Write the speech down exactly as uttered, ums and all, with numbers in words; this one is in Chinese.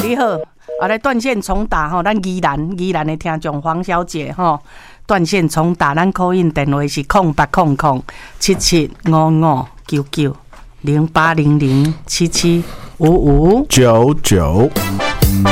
你好，啊来断线重打吼，咱宜兰宜兰的听众黄小姐吼，断线重打，咱call in电话是空八空空七七五五九九零八零零七七五五九九。